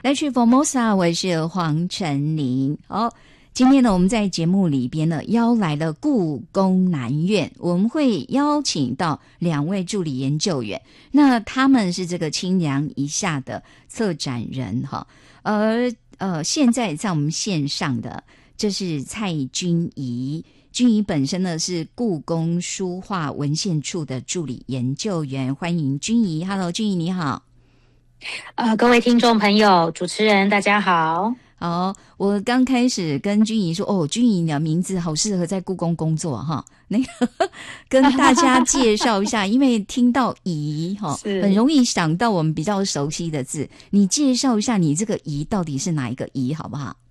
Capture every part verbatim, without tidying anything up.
来去 Formosa， 我是黄晨林。好，今天呢，我们在节目里边呢邀来了故宫南院，我们会邀请到两位助理研究员，那他们是这个清凉一下的策展人哈，而呃现在在我们线上的这是蔡君怡。君怡本身呢是故宫书画文献处的助理研究员，欢迎君怡。Hello， 君怡你好。 呃，各位听众朋友，主持人大家好。 好，我刚开始跟君怡说，哦，君怡你的名字好适合在故宫工作哈。那个跟大家介绍一下，因为听到怡哈，很容易想到我们比较熟悉的字。你介绍一下你这个怡到底是哪一个怡好不好？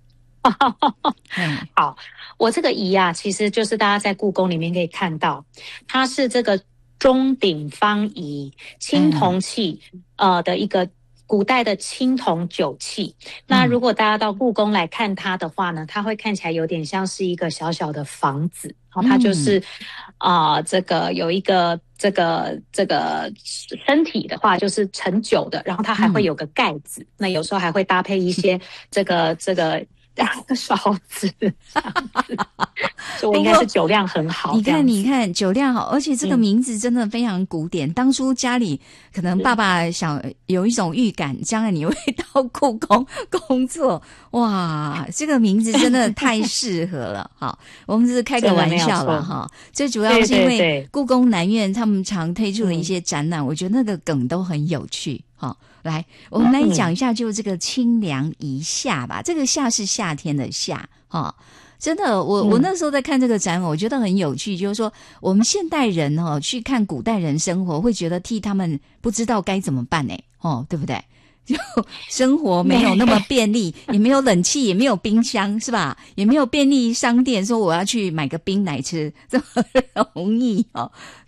好，我这个仪啊，其实就是大家在故宫里面可以看到，它是这个钟鼎方仪青铜器、嗯、呃的一个古代的青铜酒器。那如果大家到故宫来看它的话呢，它会看起来有点像是一个小小的房子，然后它就是啊、嗯呃，这个有一个这个这个身体的话就是盛酒的，然后它还会有个盖子、嗯、那有时候还会搭配一些这个这个勺子，所以我应该是酒量很好。 你看，你看酒量好，而且这个名字真的非常古典。嗯、当初家里可能爸爸想有一种预感，将来你会到故宫工作，哇，这个名字真的太适合了。好，我们只是开个玩笑了哈。最主要是因为故宫南院他们常推出的一些展览，嗯、我觉得那个梗都很有趣。好，来，我们来讲一下，就这个清凉一夏吧。嗯、这个夏是夏天的夏，哈，真的，我我那时候在看这个展览，我觉得很有趣，就是说我们现代人哦去看古代人生活，会觉得替他们不知道该怎么办呢，哦，对不对？就生活没有那么便利，也没有冷气，也没有冰箱，是吧？也没有便利商店说我要去买个冰来吃，这么容易哦。